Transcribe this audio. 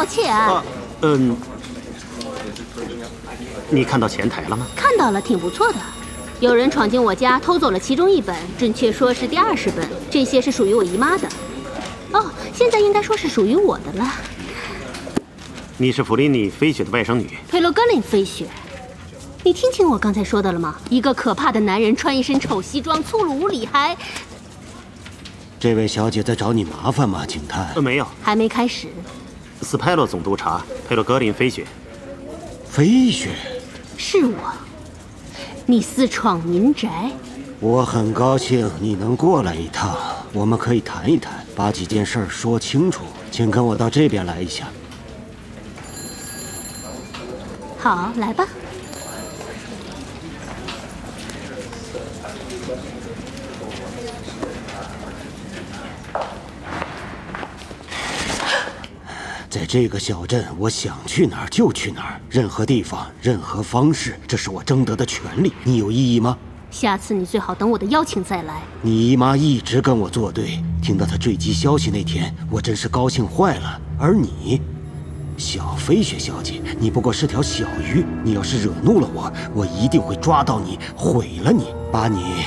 且你看到前台了吗？ 看到了，挺不错的。有人闯进我家，偷走了其中1本，准确说是第20本。这些是属于我姨妈的。哦，现在应该说是属于我的了。 你是弗林妮·飞雪的外甥女， 佩洛格林·飞雪。你听清我刚才说的了吗？一个可怕的男人，穿一身丑西装，粗鲁无礼，还…… 这位小姐在找你麻烦吗，警探？ 没有， 还没开始。 斯派洛总督察，佩洛格林·飞雪。 飞雪， 是我。你私闯民宅， 我很高兴你能过来一趟，我们可以谈一谈，把几件事说清楚。请跟我到这边来一下。 好，来吧。 在这个小镇，我想去哪儿就去哪儿，任何地方，任何方式，这是我争得的权利。你有异议吗？ 下次你最好等我的邀请再来。 你姨妈一直跟我作对，听到她坠机消息那天，我真是高兴坏了。而你，小飞雪小姐，你不过是条小鱼，你要是惹怒了我，我一定会抓到你，毁了你，把你